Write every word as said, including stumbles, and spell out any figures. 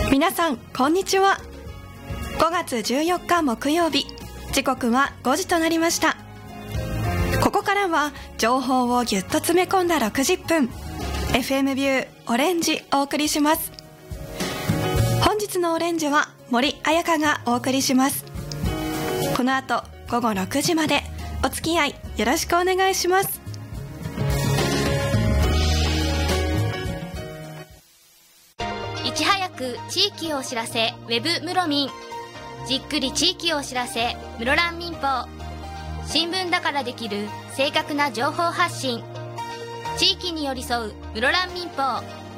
皆さんこんにちは。ごがつじゅうよっか木曜日、時刻はごじとなりました。ここからは情報をぎゅっと詰め込んだろくじゅっぷん、 エフエム ビューオレンジお送りします。本日のオレンジは森彩香がお送りします。この後ごごろくじまでお付き合いよろしくお願いします。 いち早く地域をお知らせウェブムロミン、じっくり地域をお知らせ室蘭民放、新聞だからできる正確な情報発信、地域に寄り添う室蘭民放。